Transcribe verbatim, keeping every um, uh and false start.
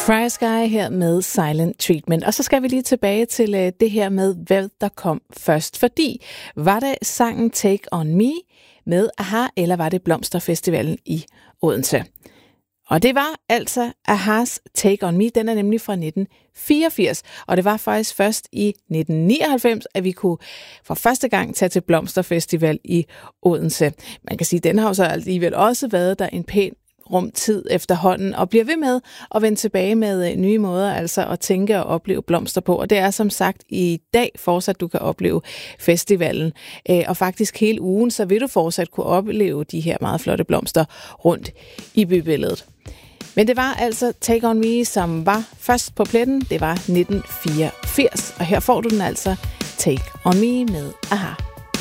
Cry Sky her med Silent Treatment. Og så skal vi lige tilbage til uh, det her med, hvad der kom først. Fordi var det sangen Take On Me med A-ha, eller var det Blomsterfestivalen i Odense? Og det var altså A-has Take On Me. Den er nemlig fra nitten fireogfirs, og det var faktisk først i nitten nioghalvfems, at vi kunne for første gang tage til Blomsterfestival i Odense. Man kan sige, at den har jo så alligevel også været der en pæn rumtid efterhånden, og bliver ved med at vende tilbage med nye måder altså at tænke og opleve blomster på. Og det er som sagt i dag fortsat, du kan opleve festivalen. Og faktisk hele ugen, så vil du fortsat kunne opleve de her meget flotte blomster rundt i bybilledet. Men det var altså Take On Me, som var først på pletten. Det var nitten fireogfirs, og her får du den altså Take On Me med A-ha.